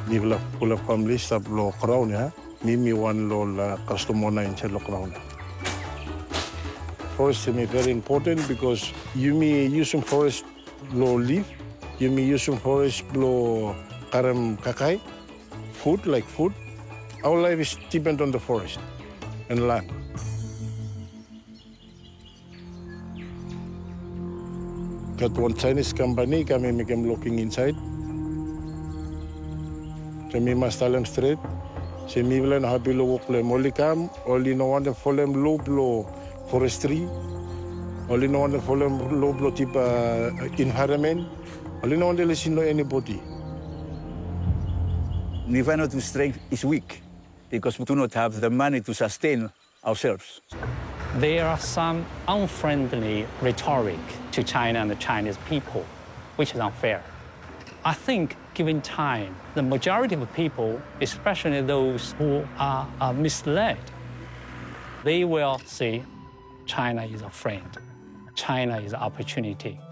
Ni pula family sab lo crown ya. Mi one lo la customer in lo crown. Forest to me very important because you me using forest lo leaf, you me using forest lo karam kakai, food like food. Our life is depend on the forest and land. Got one Chinese company, kami make them looking inside. Kami mastalam straight. Si mi bilang happy lo work le molikam, only no one for them low blow forestry, only no one for them low blow type environment, only no one they listen to anybody. Vanuatu's strength is weak because we do not have the money to sustain ourselves. There are some unfriendly rhetoric to China and the Chinese people, which is unfair. I think, given time, the majority of people, especially those who are misled, they will say China is a friend, China is an opportunity.